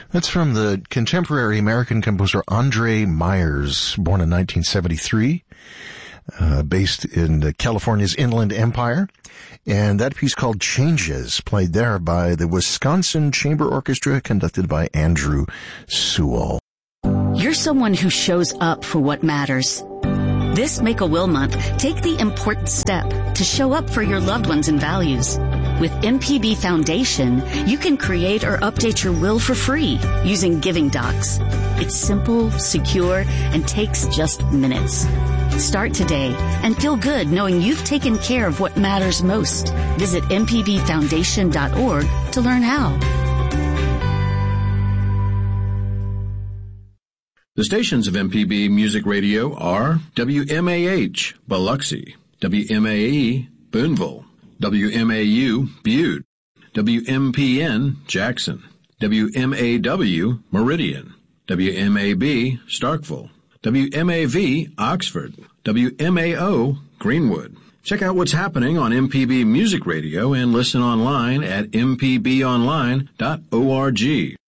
That's from the contemporary American composer Andre Myers, born in 1973, based in California's Inland Empire. And that piece called Changes, played there by the Wisconsin Chamber Orchestra, conducted by Andrew Sewell. You're someone who shows up for what matters. This Make-A-Will month, take the important step to show up for your loved ones and values. With MPB Foundation, you can create or update your will for free using Giving Docs. It's simple, secure, and takes just minutes. Start today and feel good knowing you've taken care of what matters most. Visit mpbfoundation.org to learn how. The stations of MPB Music Radio are WMAH, Biloxi, WMAE, Boonville, WMAU, Butte, WMPN, Jackson, WMAW, Meridian, WMAB, Starkville, WMAV, Oxford, WMAO, Greenwood. Check out what's happening on MPB Music Radio and listen online at mpbonline.org.